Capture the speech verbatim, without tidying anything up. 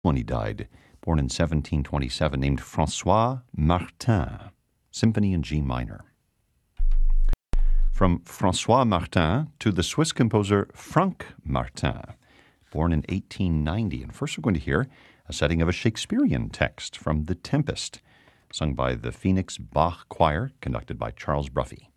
when he died, born in seventeen twenty-seven, named François Martin, Symphony in G minor. From François Martin to the Swiss composer Franck Martin, born in eighteen ninety. And first we're going to hear a setting of a Shakespearean text from The Tempest, sung by the Phoenix Bach Choir, conducted by Charles Bruffy.